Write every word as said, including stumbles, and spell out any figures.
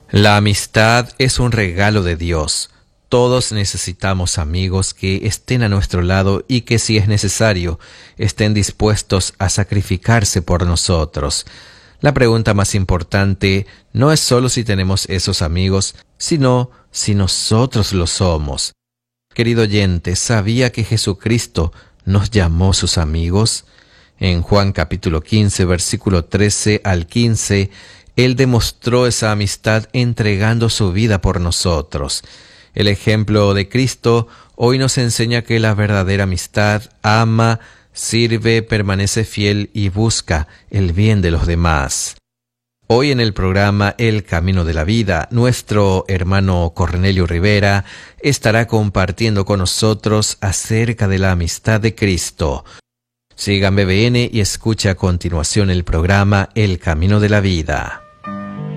La amistad es un regalo de Dios. Todos necesitamos amigos que estén a nuestro lado y que, si es necesario, estén dispuestos a sacrificarse por nosotros. La pregunta más importante no es solo si tenemos esos amigos, sino si nosotros lo somos. Querido oyente, ¿sabía que Jesucristo nos llamó sus amigos? En Juan capítulo quince, versículo trece al quince, Él demostró esa amistad entregando su vida por nosotros. El ejemplo de Cristo hoy nos enseña que la verdadera amistad ama, sirve, permanece fiel y busca el bien de los demás. Hoy en el programa El Camino de la Vida, nuestro hermano Cornelio Rivera estará compartiendo con nosotros acerca de la amistad de Cristo. Sigan B B N y escuche a continuación el programa El Camino de la Vida.